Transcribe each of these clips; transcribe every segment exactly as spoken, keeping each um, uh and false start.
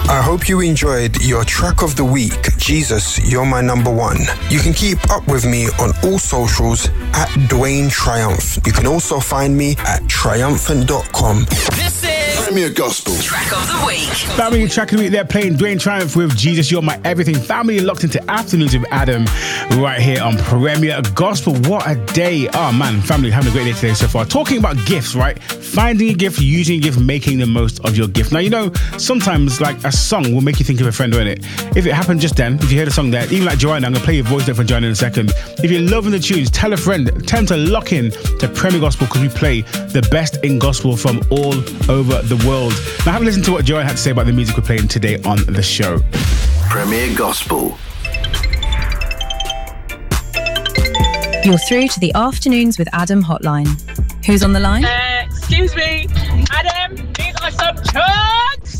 I hope you enjoyed your track of the week, Jesus, You're My Number One. You can keep up with me on all socials at Dwayne Triumph. You can also find me at triumphant dot com. This is Premier Gospel Track of the Week. Family, track of the week, they're playing Dwayne Triumph with Jesus, You're My Everything. Family, locked into Afternoons with Adam right here on Premier Gospel. What a day. Oh man, family, having a great day today so far. Talking about gifts, right? Finding a gift, using a gift, making the most of your gift. Now, you know, sometimes like a song will make you think of a friend, won't it? If it happened just then, if you heard a song there, even like Joanna, I'm going to play your voice note for Joanna in a second. If you're loving the tunes, tell a friend, tell them to lock in to Premier Gospel because we play the best in gospel from all over the world. Now, have a listen to what Joanna had to say about the music we're playing today on the show. Premier Gospel. You're through to the Afternoons with Adam hotline. Who's on the line? Uh, excuse me, Adam, these are some chunks.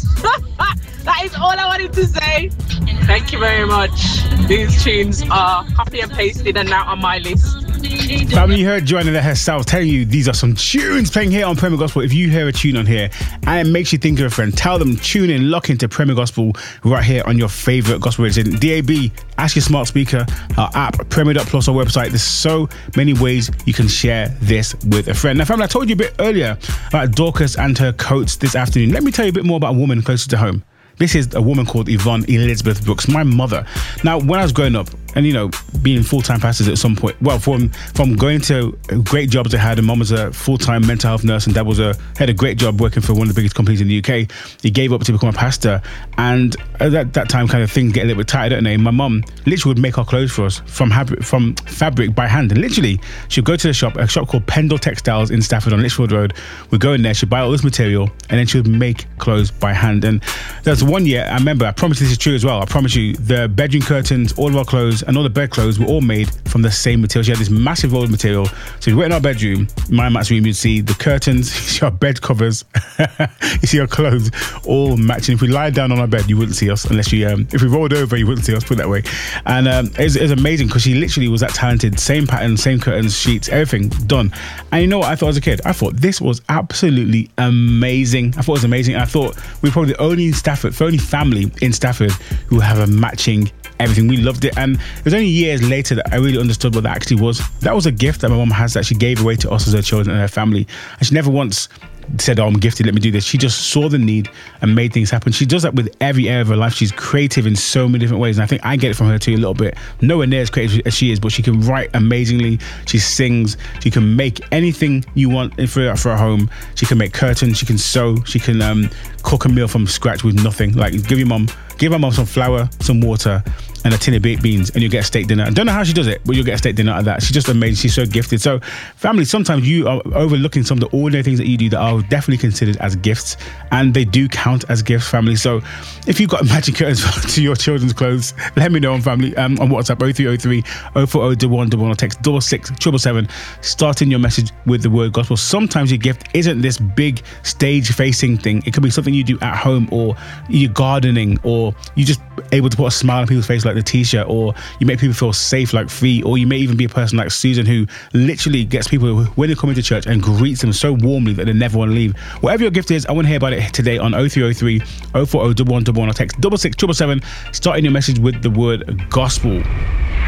That is all I wanted to say. Thank you very much. These tunes are copy and pasted and now on my list. Family, you heard Joanna herself telling you these are some tunes playing here on Premier Gospel. If you hear a tune on here and it makes you think of a friend, tell them, tune in, lock into Premier Gospel right here on your favourite gospel radio station. D A B, ask your smart speaker, our app, Premier dot plus, our website. There's so many ways you can share this with a friend. Now, family, I told you a bit earlier about Dorcas and her coats this afternoon. Let me tell you a bit more about a woman closer to home. This is a woman called Yvonne Elizabeth Brooks, my mother. Now, when I was growing up, and you know, being full-time pastors at some point, well, from from going to great jobs I had, and mom was a full-time mental health nurse, and dad was a had a great job working for one of the biggest companies in the U K. He gave up to become a pastor, and at that, that time, kind of things get a little bit tighter, don't they? My mum literally would make our clothes for us from fabric, from fabric by hand, and literally she'd go to the shop, a shop called Pendle Textiles in Stafford on Litchfield Road. We'd go in there, she'd buy all this material, and then she would make clothes by hand. And there was one year, I remember, I promise this is true as well, I promise you, the bedroom curtains, all of our clothes, and all the bed clothes were all made from the same material. She had this massive roll of material. So you went in our bedroom, my and Matt's room, you'd see the curtains, your bed covers, you see our clothes all matching. If we lied down on our bed, you wouldn't see us unless you, um, if we rolled over, you wouldn't see us, put it that way. And um, it, was, it was amazing because she literally was that talented, same pattern, same curtains, sheets, everything done. And you know what I thought as a kid? I thought this was absolutely amazing. I thought it was amazing. And I thought we were probably the only Stafford, the only family in Stafford who have a matching everything. We loved it, and it was only years later that I really understood what that actually was. That was a gift that my mum has that she gave away to us as her children and her family, and she never once said, oh, I'm gifted, let me do this. She just saw the need and made things happen. She does that with every area of her life. She's creative in so many different ways, and I think I get it from her too a little bit. Nowhere near as creative as she is, but she can write amazingly. She sings. She can make anything you want for, for a home. She can make curtains. She can sew. She can um, cook a meal from scratch with nothing. Like, give your mum, give her mum some flour, some water, and a tin of baked beans, and you'll get a steak dinner. I don't know how she does it, but you'll get a steak dinner out of that. She's just amazing. She's so gifted. So, family, sometimes you are overlooking some of the ordinary things that you do that are definitely considered as gifts, and they do count as gifts, family. So, if you've got matching curtains to your children's clothes, let me know on family um, on WhatsApp oh three oh three, oh four oh, one one one one, or text double six triple seven. Starting your message with the word gospel. Sometimes your gift isn't this big stage-facing thing. It could be something you do at home, or you're gardening, or you're just able to put a smile on people's face like the t-shirt, or you make people feel safe like Fee, or you may even be a person like Susan who literally gets people when they come into church and greets them so warmly that they never want to leave. Whatever your gift is, I want to hear about it today on oh three oh three, oh four oh, one one one one, or text double six triple seven, starting your message with the word gospel.